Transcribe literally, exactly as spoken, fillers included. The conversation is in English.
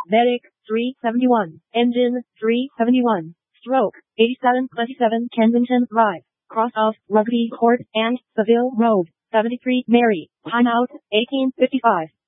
Medic, three seventy-one. Engine, three seventy-one. Stroke, eighty-seven twenty-seven Kensington Drive, cross of Rugby Court and Savile Road, seventy-three Mary. Timeout, eighteen fifty-five.